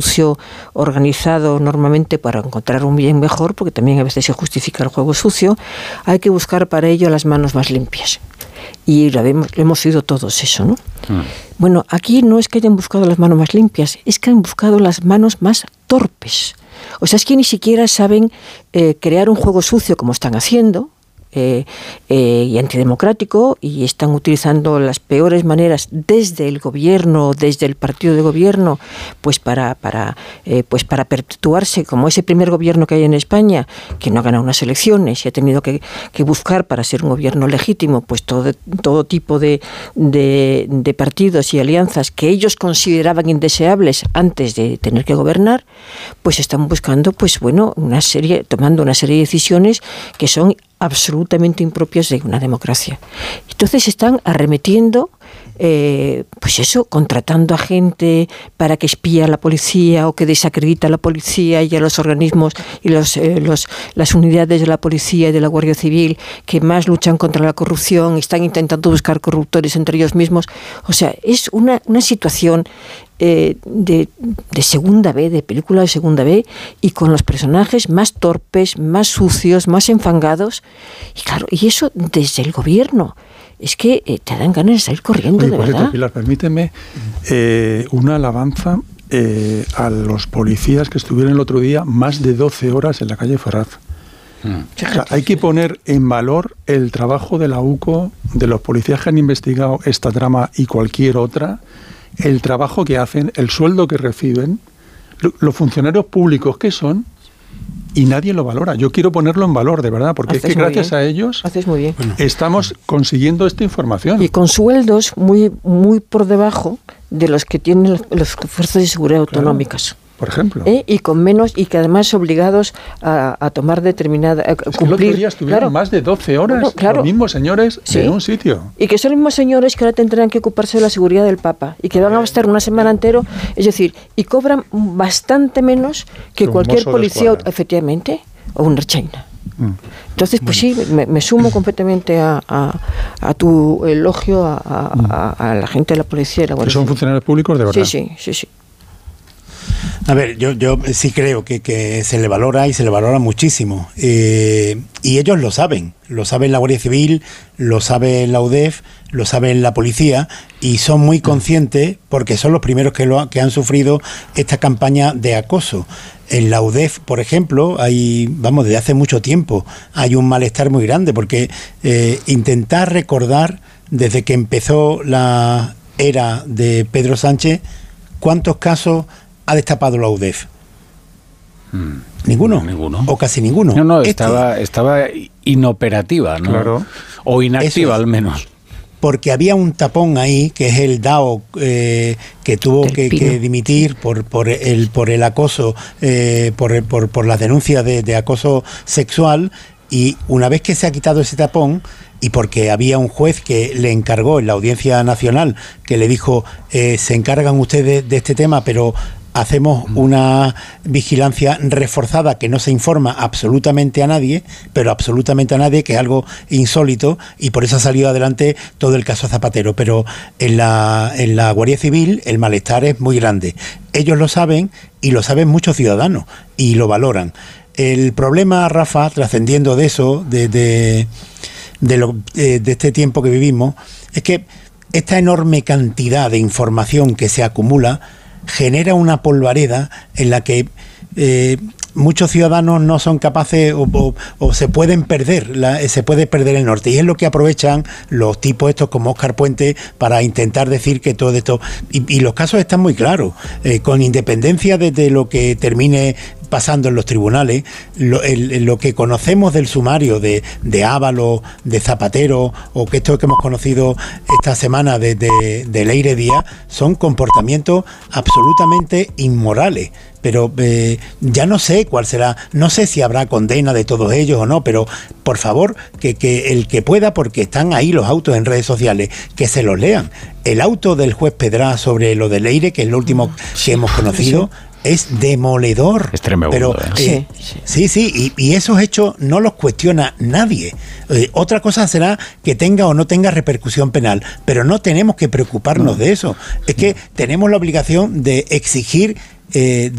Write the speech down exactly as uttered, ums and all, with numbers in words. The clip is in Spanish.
sucio organizado normalmente para encontrar un bien mejor, porque también a veces se justifica el juego sucio, hay que buscar para ello las manos más limpias. Y lo hemos, lo hemos oído todos eso, ¿no? Mm. Bueno, aquí no es que hayan buscado las manos más limpias, es que han buscado las manos más torpes. O sea, es que ni siquiera saben eh, crear un juego sucio como están haciendo, Eh, eh, y antidemocrático, y están utilizando las peores maneras desde el gobierno, desde el partido de gobierno, pues para para eh, pues para perpetuarse como ese primer gobierno que hay en España, que no ha ganado unas elecciones y ha tenido que, que buscar para ser un gobierno legítimo pues todo, todo tipo de, de, de partidos y alianzas que ellos consideraban indeseables antes de tener que gobernar, pues están buscando pues bueno una serie, tomando una serie de decisiones que son absolutamente impropios de una democracia. Entonces están arremetiendo, eh, pues eso, contratando a gente para que espía a la policía o que desacredita a la policía y a los organismos y los, eh, los, las unidades de la policía y de la Guardia Civil que más luchan contra la corrupción, están intentando buscar corruptores entre ellos mismos. O sea, es una, una situación Eh, de, de segunda B, de película de segunda B, y con los personajes más torpes, más sucios, más enfangados, y claro, y eso desde el gobierno. Es que eh, te dan ganas de salir corriendo. Oye, de verdad. Cierto, Pilar, permíteme eh, una alabanza eh, a los policías que estuvieron el otro día más de doce horas en la calle Ferraz. Hmm. O sea, hay que poner en valor el trabajo de la U C O, de los policías que han investigado esta trama y cualquier otra, el trabajo que hacen, el sueldo que reciben, los funcionarios públicos que son, y nadie lo valora. Yo quiero ponerlo en valor, de verdad, porque Haces es que gracias bien. a ellos Haces muy bien. estamos consiguiendo esta información. Y con sueldos muy, muy por debajo de los que tienen las fuerzas de seguridad autonómicas. Claro. Por ejemplo. ¿Eh? Y con menos, y que además obligados a, a tomar determinada... A es cumplir. Que el otro día estuvieron claro. más de doce horas bueno, claro. los mismos señores ¿Sí? en un sitio. Y que son los mismos señores que ahora tendrán que ocuparse de la seguridad del Papa y que van a estar una semana entera, es decir, y cobran bastante menos que un cualquier policía, efectivamente, o un Ertzaina. Mm. Entonces, pues bueno. sí, me, me sumo completamente a, a, a tu elogio a, a, a, a la gente de la policía y la Guardia Civil. ¿Son funcionarios públicos de verdad? Sí, sí, sí, sí. A ver, yo, yo sí creo que, que se le valora y se le valora muchísimo. Eh, y ellos lo saben. Lo sabe la Guardia Civil, lo sabe la U D E F, lo sabe la policía y son muy conscientes porque son los primeros que, lo, que han sufrido esta campaña de acoso. En la U D E F, por ejemplo, hay, vamos, desde hace mucho tiempo hay un malestar muy grande porque eh, intentar recordar desde que empezó la era de Pedro Sánchez, ¿cuántos casos ha destapado la U D E F? Hmm. ¿Ninguno? Ninguno. ¿O casi ninguno? No, no, estaba, este, estaba inoperativa, ¿no? Claro. O inactiva es, al menos. Porque había un tapón ahí, que es el D A O, eh, que tuvo que, que dimitir por, por, el, por el acoso, eh, por, por, por las denuncias de, de acoso sexual, y una vez que se ha quitado ese tapón, y porque había un juez que le encargó en la Audiencia Nacional, que le dijo, eh, se encargan ustedes de este tema, pero hacemos una vigilancia reforzada que no se informa absolutamente a nadie, pero absolutamente a nadie, que es algo insólito, y por eso ha salido adelante todo el caso Zapatero. Pero en la, en la Guardia Civil el malestar es muy grande. Ellos lo saben y lo saben muchos ciudadanos y lo valoran. El problema, Rafa, trascendiendo de eso, de, de, de, lo, de, de este tiempo que vivimos, es que esta enorme cantidad de información que se acumula genera una polvareda en la que eh, muchos ciudadanos no son capaces o, o, o se pueden perder, la, se puede perder el norte, y es lo que aprovechan los tipos estos como Óscar Puente para intentar decir que todo esto, y, y los casos están muy claros, eh, con independencia de, de lo que termine pasando en los tribunales, lo, el, lo que conocemos del sumario de, de Ábalos, de Zapatero, o que esto que hemos conocido esta semana de, de, de Leire Díaz, son comportamientos absolutamente inmorales. Pero eh, ya no sé cuál será, no sé si habrá condena de todos ellos o no, pero por favor, que, que el que pueda, porque están ahí los autos en redes sociales, que se los lean. El auto del juez Pedrá sobre lo de Leire, que es lo último que hemos conocido, es demoledor. Es tremendo. Pero, eh, sí, sí, sí y, y esos hechos no los cuestiona nadie. Eh, otra cosa será que tenga o no tenga repercusión penal, pero no tenemos que preocuparnos no. de eso. Es que tenemos la obligación de exigir eh,